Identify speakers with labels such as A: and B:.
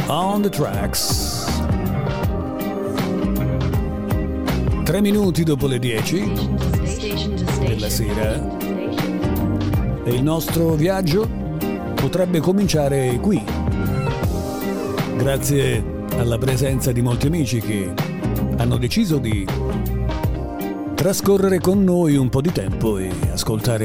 A: On the Tracks. 3 minuti dopo le 10 della sera e il nostro viaggio potrebbe cominciare qui, grazie alla presenza di molti amici che hanno deciso di trascorrere con noi un po' di tempo e ascoltare